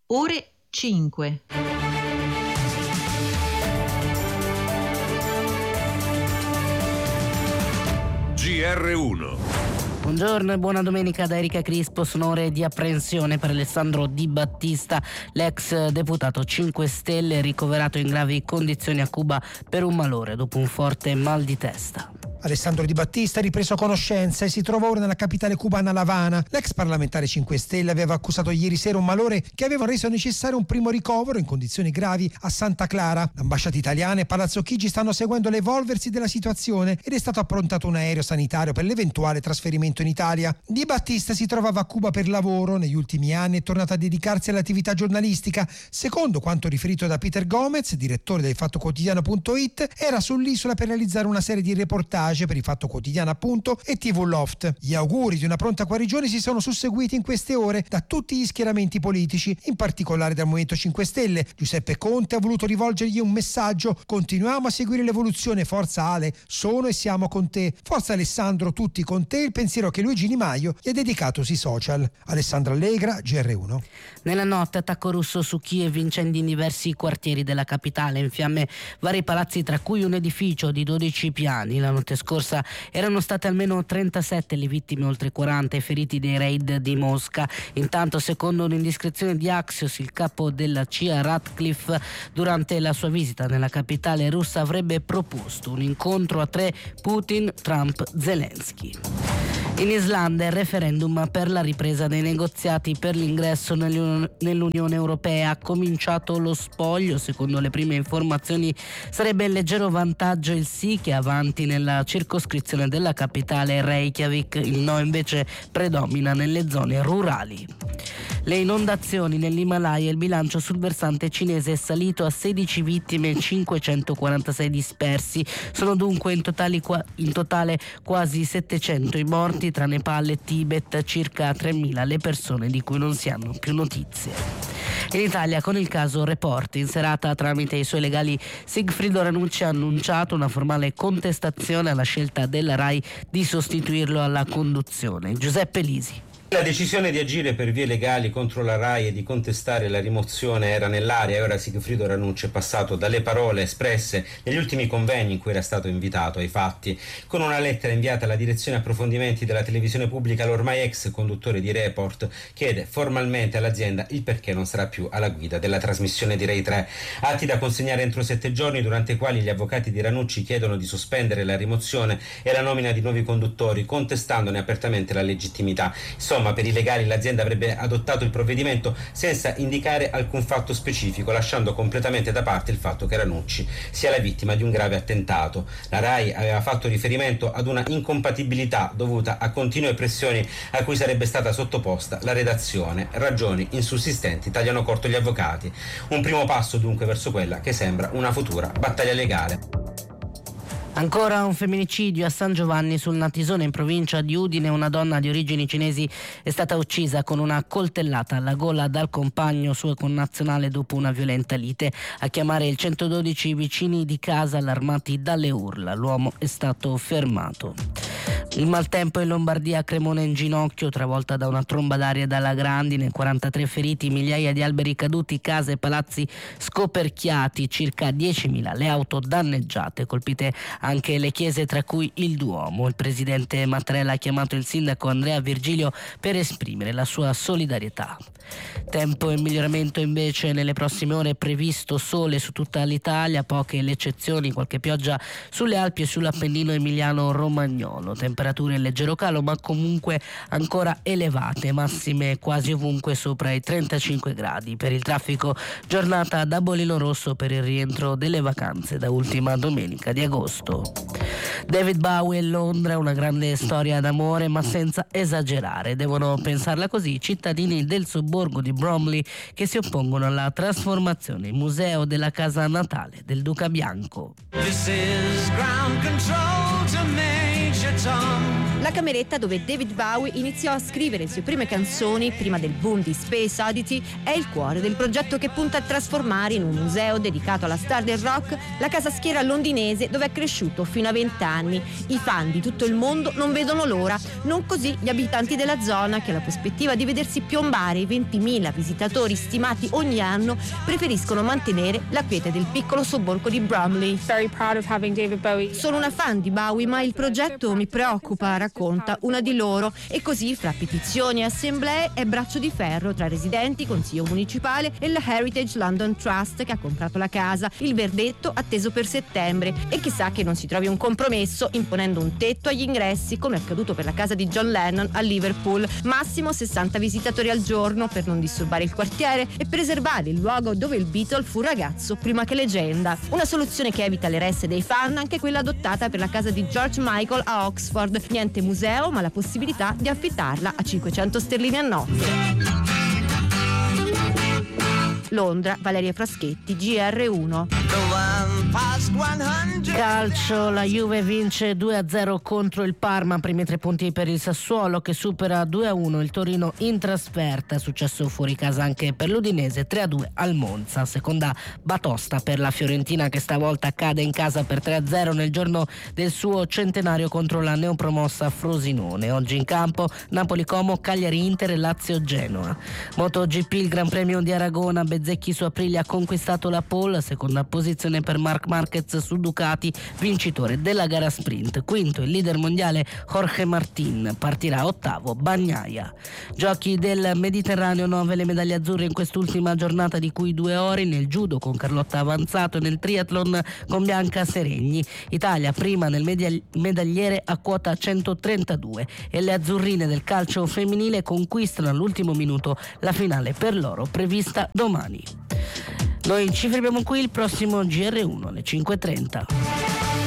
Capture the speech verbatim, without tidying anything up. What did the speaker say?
ore cinque. G R uno. Buongiorno e buona domenica da Erika Crispo. Sono ore di apprensione per Alessandro Di Battista, l'ex deputato cinque Stelle ricoverato in gravi condizioni a Cuba per un malore dopo un forte mal di testa. Alessandro Di Battista ha ripreso conoscenza e si trova ora nella capitale cubana L'Havana. L'ex parlamentare cinque Stelle aveva accusato ieri sera un malore che aveva reso necessario un primo ricovero in condizioni gravi a Santa Clara. L'ambasciata italiana e Palazzo Chigi stanno seguendo l'evolversi della situazione ed è stato approntato un aereo sanitario per l'eventuale trasferimento in Italia. Di Battista si trovava a Cuba per lavoro. Negli ultimi anni è tornato a dedicarsi all'attività giornalistica. Secondo quanto riferito da Peter Gomez, direttore del Fatto Quotidiano punto it, era sull'isola per realizzare una serie di reportage per il Fatto Quotidiano appunto e T V Loft. Gli auguri di una pronta guarigione si sono susseguiti in queste ore da tutti gli schieramenti politici, in particolare dal Movimento cinque Stelle. Giuseppe Conte ha voluto rivolgergli un messaggio: continuiamo a seguire l'evoluzione, forza Ale, sono e siamo con te, forza Alessandro, tutti con te, il pensiero che Luigi Di Maio gli ha dedicato sui social. Alessandra Allegra, G R uno. Nella notte attacco russo su Kiev, incendi in diversi quartieri della capitale, in fiamme vari palazzi tra cui un edificio di dodici piani. La notte scorsa erano state almeno trentasette le vittime, oltre quaranta i feriti dei raid di Mosca. Intanto, secondo un'indiscrezione di Axios, il capo della C I A Ratcliffe durante la sua visita nella capitale russa avrebbe proposto un incontro a tre: Putin, Trump, Zelensky. In Islanda il referendum per la ripresa dei negoziati per l'ingresso nell'Unione Europea. Ha cominciato lo spoglio. Secondo le prime informazioni sarebbe in leggero vantaggio il sì, che è avanti nella circoscrizione della capitale Reykjavik. Il no invece predomina nelle zone rurali. Le inondazioni nell'Himalaya. Il bilancio sul versante cinese è salito a sedici vittime e cinquecentoquarantasei dispersi. Sono dunque in totale, in totale quasi settecento i morti. Tra Nepal e Tibet circa tremila le persone di cui non si hanno più notizie. In Italia, con il caso Report, in serata tramite i suoi legali Sigfrido Ranucci ha annunciato una formale contestazione alla scelta della RAI di sostituirlo alla conduzione. Giuseppe Lisi. La decisione di agire per vie legali contro la RAI e di contestare la rimozione era nell'aria e ora Sigfrido Ranucci è passato dalle parole espresse negli ultimi convegni in cui era stato invitato ai fatti. Con una lettera inviata alla direzione approfondimenti della televisione pubblica, l'ormai ex conduttore di Report chiede formalmente all'azienda il perché non sarà più alla guida della trasmissione di Rai tre. Atti da consegnare entro sette giorni, durante i quali gli avvocati di Ranucci chiedono di sospendere la rimozione e la nomina di nuovi conduttori, contestandone apertamente la legittimità. Insomma, per i legali l'azienda avrebbe adottato il provvedimento senza indicare alcun fatto specifico, lasciando completamente da parte il fatto che Ranucci sia la vittima di un grave attentato. La RAI aveva fatto riferimento ad una incompatibilità dovuta a continue pressioni a cui sarebbe stata sottoposta la redazione. Ragioni insussistenti, tagliano corto gli avvocati. Un primo passo dunque verso quella che sembra una futura battaglia legale. Ancora un femminicidio a San Giovanni sul Natisone, in provincia di Udine. Una donna di origini cinesi è stata uccisa con una coltellata alla gola dal compagno suo connazionale dopo una violenta lite. A chiamare il centododici i vicini di casa allarmati dalle urla. L'uomo è stato fermato. Il maltempo in Lombardia, Cremona in ginocchio, travolta da una tromba d'aria dalla grandine, quarantatré feriti, migliaia di alberi caduti, case e palazzi scoperchiati, circa diecimila le auto danneggiate, colpite anche le chiese tra cui il Duomo. Il presidente Mattarella ha chiamato il sindaco Andrea Virgilio per esprimere la sua solidarietà. Tempo in miglioramento invece nelle prossime ore, previsto sole su tutta l'Italia, poche le eccezioni, qualche pioggia sulle Alpi e sull'Appennino emiliano-romagnolo. Temperature in leggero calo ma comunque ancora elevate, massime quasi ovunque sopra i trentacinque gradi. Per il traffico, giornata da bolino rosso per il rientro delle vacanze da ultima domenica di agosto. David Bowie e Londra, una grande storia d'amore ma senza esagerare. Devono pensarla così i cittadini del sobborgo di Bromley che si oppongono alla trasformazione in museo della casa natale del Duca Bianco. This is ground control to Major Tom. La cameretta dove David Bowie iniziò a scrivere le sue prime canzoni prima del boom di Space Oddity è il cuore del progetto che punta a trasformare in un museo dedicato alla star del rock la casa schiera londinese dove è cresciuto fino a vent'anni. I fan di tutto il mondo non vedono l'ora, non così gli abitanti della zona che alla prospettiva di vedersi piombare i ventimila visitatori stimati ogni anno preferiscono mantenere la quiete del piccolo sobborgo di Bromley. Very proud of having David Bowie. Sono una fan di Bowie, ma il progetto mi preoccupa, racconta una di loro, e così fra petizioni e assemblee è braccio di ferro tra residenti, consiglio municipale e la Heritage London Trust che ha comprato la casa, il verdetto atteso per settembre, e chissà che non si trovi un compromesso imponendo un tetto agli ingressi come accaduto per la casa di John Lennon a Liverpool, massimo sessanta visitatori al giorno per non disturbare il quartiere e preservare il luogo dove il Beatle fu ragazzo prima che leggenda. Una soluzione che evita le resse dei fan, anche quella adottata per la casa di George Michael a Oxford. Niente museo, ma la possibilità di affittarla a cinquecento sterline a notte. Londra, Valeria Fraschetti, G R uno. Calcio, la Juve vince due a zero contro il Parma, primi tre punti per il Sassuolo che supera due a uno il Torino in trasferta, è successo fuori casa anche per l'Udinese, tre a due al Monza, seconda batosta per la Fiorentina che stavolta cade in casa per tre a zero nel giorno del suo centenario contro la neopromossa Frosinone. Oggi in campo Napoli-Como, Cagliari-Inter e Lazio-Genoa. MotoGP, il Gran Premio di Aragona, Bezzecchi su Aprilia ha conquistato la pole, seconda posizione per Marc Marquez su Ducati, vincitore della gara sprint. Quinto il leader mondiale Jorge Martin, partirà ottavo Bagnaia. Giochi del Mediterraneo, nove le medaglie azzurre in quest'ultima giornata, di cui due ori nel judo con Carlotta Avanzato e nel triathlon con Bianca Seregni. Italia prima nel medagliere a quota centotrentadue e le azzurrine del calcio femminile conquistano all'ultimo minuto la finale per loro prevista domani. Noi ci fermiamo qui, il prossimo G R uno alle cinque e trenta.